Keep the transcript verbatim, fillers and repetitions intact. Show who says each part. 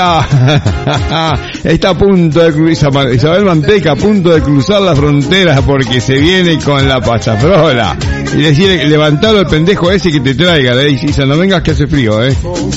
Speaker 1: Está a punto de cruzar, Isabel Manteca a punto de cruzar la frontera porque se viene con la pasafrola. Y decirle, levantalo el pendejo ese que te traiga, le dice, no vengas que hace frío, eh.